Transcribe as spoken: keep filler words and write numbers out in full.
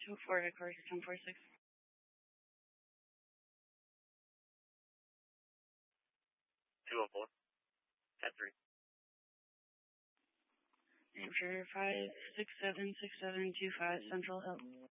two four, headquarters, ten forty-six. two oh four, ten three. Hampshire five six seven six seven two five, Central Hill.